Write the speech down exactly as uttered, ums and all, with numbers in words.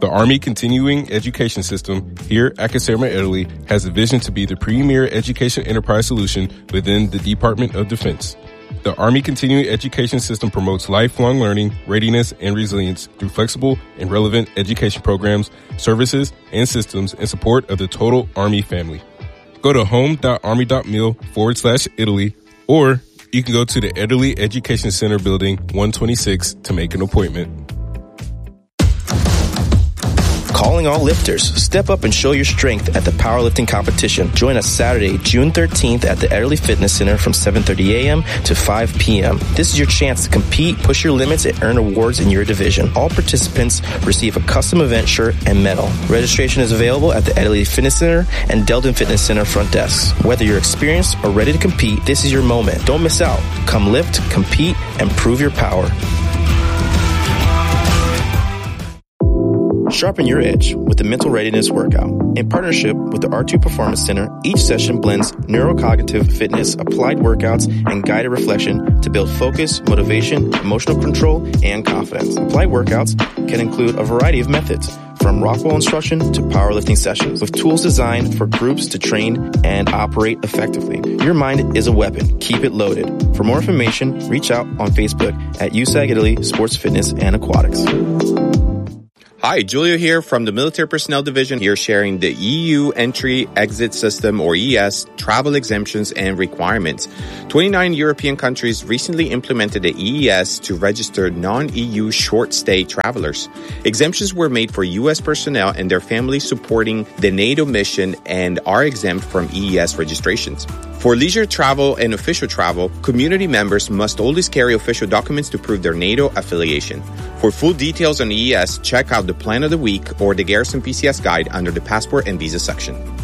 The Army Continuing Education System here at Caserma, Italy has a vision to be the premier education enterprise solution within the Department of Defense. The Army Continuing Education System promotes lifelong learning, readiness, and resilience through flexible and relevant education programs, services, and systems in support of the total Army family. Go to home.army.mil forward slash Italy, or you can go to the Italy Education Center Building one twenty-six to make an appointment. Calling all lifters. Step up and show your strength at the powerlifting competition. Join us Saturday, June thirteenth at the Ederle Fitness Center from seven thirty a.m. to five p.m. This is your chance to compete, push your limits, and earn awards in your division. All participants receive a custom event shirt and medal. Registration is available at the Ederle Fitness Center and Delden Fitness Center front desks. Whether you're experienced or ready to compete, this is your moment. Don't miss out. Come lift, compete, and prove your power. Sharpen your edge with the Mental Readiness Workout. In partnership with the R two Performance Center, each session blends neurocognitive fitness, applied workouts, and guided reflection to build focus, motivation, emotional control, and confidence. Applied workouts can include a variety of methods, from Rockwell instruction to powerlifting sessions, with tools designed for groups to train and operate effectively. Your mind is a weapon. Keep it loaded. For more information, reach out on Facebook at U S A G Italy Sports Fitness and Aquatics. Hi, Julio here from the Military Personnel Division, here sharing the E U Entry Exit System, or E E S, travel exemptions and requirements. twenty-nine European countries recently implemented the E E S to register non-E U short-stay travelers. Exemptions were made for U S personnel and their families supporting the NATO mission and are exempt from E E S registrations. For leisure travel and official travel, community members must always carry official documents to prove their NATO affiliation. For full details on E E S, check out the Plan of the Week or the Garrison P C S Guide under the Passport and Visa section.